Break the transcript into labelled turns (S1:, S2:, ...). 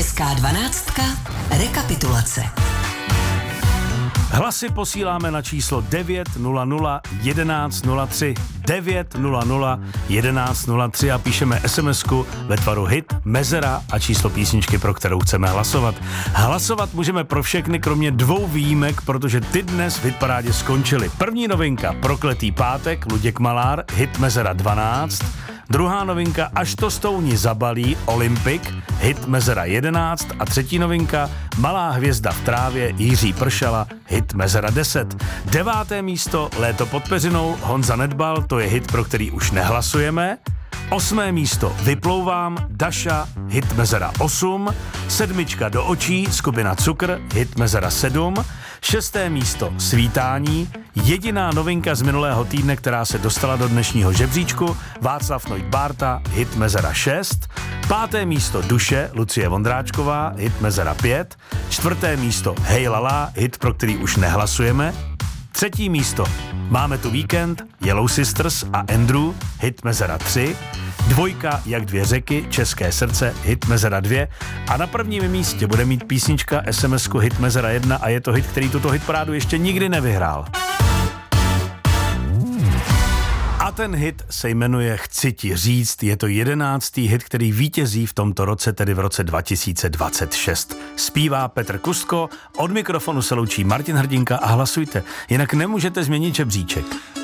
S1: Česká 12. Rekapitulace.
S2: Hlasy posíláme na číslo 900 1103 900 1103 a píšeme SMS-ku ve tvaru hit, mezera a číslo písničky, pro kterou chceme hlasovat. Hlasovat můžeme pro všechny, kromě 2 výjimek, protože ty dnes v hitparádě skončily. První novinka Prokletý pátek, Luděk Malár, hit mezera 12. Druhá novinka Až to stouni zabalí, Olympic, hit mezera 11. A třetí novinka Malá hvězda v trávě, Jiří Pršala, hit mezera 10. 9. místo Léto pod peřinou, Honza Nedbal, to je hit, pro který už nehlasujeme. 8. místo Vyplouvám, Daša, hit mezera 8. 7. Do očí, skupina Cukr, hit mezera 7. 6. místo Svítání, jediná novinka z minulého týdne, která se dostala do dnešního žebříčku, Václav Noit Bárta, hit mezera 6. 5. místo Duše, Lucie Vondráčková, hit mezera 5. 4. místo Hej lala, hit, pro který už nehlasujeme. 3. místo Máme tu víkend, Yellow Sisters a Andrew, hit mezera 3. 2. Jak dvě řeky, České srdce, hit mezera 2. A na prvním místě bude mít písnička SMS-ku hit mezera 1 a je to hit, který tuto hitparádu ještě nikdy nevyhrál. A ten hit se jmenuje Chci ti říct, je to 11. hit, který vítězí v tomto roce, tedy v roce 2026. Zpívá Petr Kustko, od mikrofonu se loučí Martin Hrdinka a hlasujte, jinak nemůžete změnit žebříček.